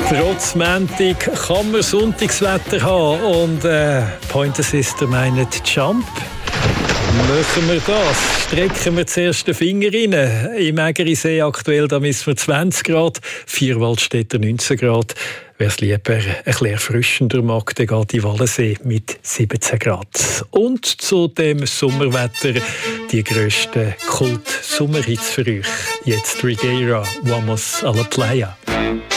Trotz Montag kann man Sonntagswetter haben und Pointer Sister meinen Jump. Machen wir das? Strecken wir zuerst den Finger rein. Im Ägerisee aktuell, da misst wir 20 Grad, Vierwaldstätter 19 Grad. Wer es lieber ein bisschen erfrischender mag, der geht in Wallensee mit 17 Grad. Und zu dem Sommerwetter die grössten Kult-Sommerhits für euch. Jetzt Rigera, Vamos a la Playa.